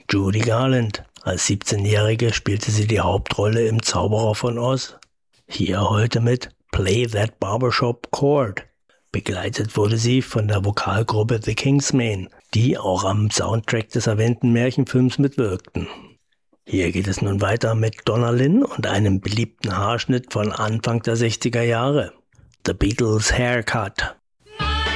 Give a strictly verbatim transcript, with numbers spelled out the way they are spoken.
Judy Garland. Als siebzehnjährige spielte sie die Hauptrolle im Zauberer von Oz. Hier heute mit Play That Barbershop Chord. Begleitet wurde sie von der Vokalgruppe The Kingsmen, die auch am Soundtrack des erwähnten Märchenfilms mitwirkten. Hier geht es nun weiter mit Donna Lynn und einem beliebten Haarschnitt von Anfang der sechziger Jahre. The Beatles Haircut.